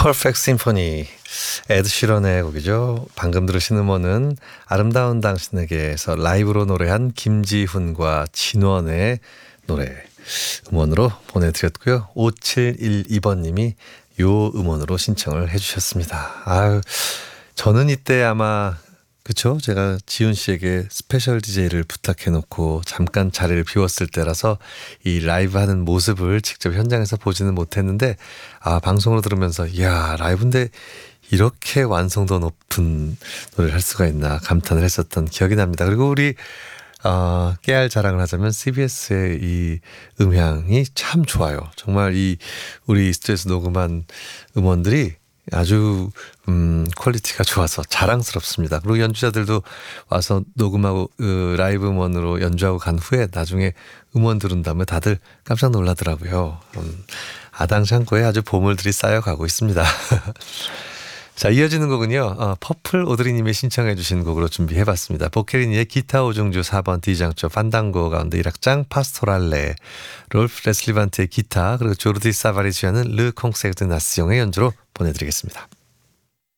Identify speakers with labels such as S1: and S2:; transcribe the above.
S1: 퍼펙트 심포니 에드 시런의 곡이죠. 방금 들으신 음원은 아름다운 당신에게에서 라이브로 노래한 김지훈과 진원의 노래 음원으로 보내드렸고요. 5712번님이 요 음원으로 신청을 해주셨습니다. 아유, 저는 이때 아마 그쵸? 제가 지훈 씨에게 스페셜 DJ를 부탁해놓고 잠깐 자리를 비웠을 때라서 이 라이브 하는 모습을 직접 현장에서 보지는 못했는데 방송으로 들으면서 이야 라이브인데 이렇게 완성도 높은 노래를 할 수가 있나 감탄을 했었던 기억이 납니다. 그리고 우리 깨알 자랑을 하자면 CBS의 이 음향이 참 좋아요. 정말 이 우리 스튜디오에서 녹음한 음원들이 아주 퀄리티가 좋아서 자랑스럽습니다. 그리고 연주자들도 와서 녹음하고 라이브 음원으로 연주하고 간 후에 나중에 음원 들은 다음에 다들 깜짝 놀라더라고요. 아당샹고에 아주 보물들이 쌓여가고 있습니다. 자, 이어지는 곡은요. 퍼플 오드리님이 신청해 주신 곡으로 준비해봤습니다. 보케리니의 기타 오중주 4번 D장조 판당고 가운데 1악장 파스토랄레, 롤프 레슬리반트의 기타 그리고 조르디 사바리 주하는 르 콩세르드 나스용의 연주로 보내드리겠습니다.